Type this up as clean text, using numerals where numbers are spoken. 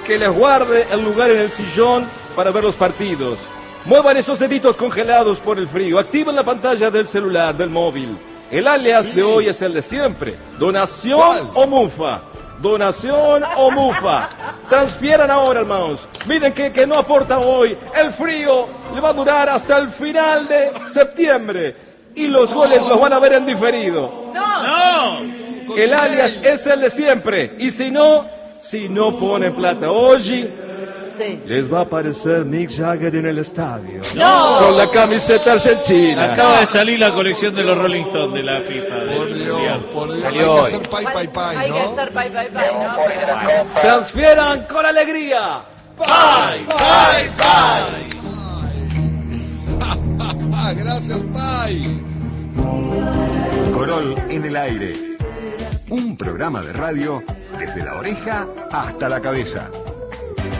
que les guarde el lugar en el sillón para ver los partidos. Muevan esos deditos congelados por el frío. Activen la pantalla del celular, del móvil. El alias de hoy es el de siempre. Donación o mufa. Donación o mufa. Transfieran ahora el mouse. Miren que no aporta hoy. El frío le va a durar hasta el final de septiembre. Y los goles los van a ver en diferido. ¡No! El alias es el de siempre. Y si no ponen plata hoy, les va a aparecer Mick Jagger en el estadio. ¡No! Con la camiseta argentina. Acaba de salir la colección de los Rolling Stones de la FIFA. Por Dios. Salió Hay que hoy. hacer pay, Hay ¿no? que hacer pay, ¿no? Transfieran con alegría. ¡Pay! Gracias, pay. Corol en el aire. Un programa de radio desde la oreja hasta la cabeza.